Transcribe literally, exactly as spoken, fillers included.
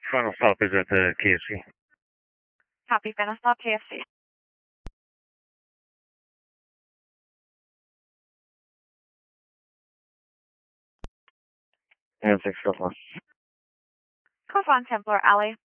Final stop is at the K F C. Copy, final stop, K F C. And six, go for. Go on Templar Alley.